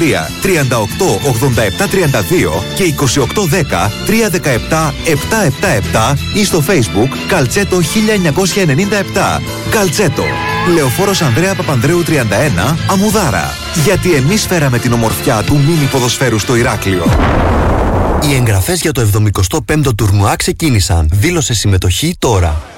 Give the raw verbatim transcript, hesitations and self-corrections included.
τρία τριάντα οκτώ ογδόντα επτά τριάντα δύο και είκοσι οκτώ δέκα τριακόσια δεκαεπτά επτακόσια εβδομήντα επτά ή στο Facebook Καλτσέτο χίλια εννιακόσια ενενήντα επτά. Καλτσέτο. Λεωφόρος Ανδρέα Παπανδρέου τριάντα ένα, Αμμουδάρα. Γιατί εμείς φέραμε την ομορφιά του μίνι ποδοσφαίρου στο Ηράκλειο. Οι εγγραφές για το εβδομηκοστό πέμπτο τουρνουά ξεκίνησαν. Δήλωσε συμμετοχή τώρα.